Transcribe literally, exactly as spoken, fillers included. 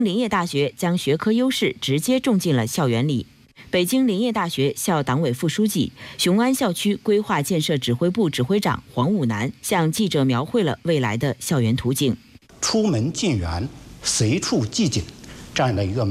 林业大学将学科优势直接种进了校园里。北京林业大学校党委副书记、雄安校区规划建设指挥部指挥长黄武南向记者描绘了未来的校园图景。 出门进园，随处即景，这样的一个